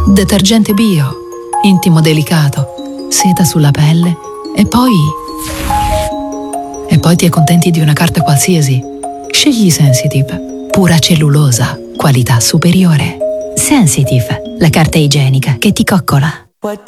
Detergente bio, intimo delicato, seta sulla pelle e poi ti accontenti di una carta qualsiasi. Scegli Sensitive, pura cellulosa, qualità superiore. Sensitive, la carta igienica che ti coccola.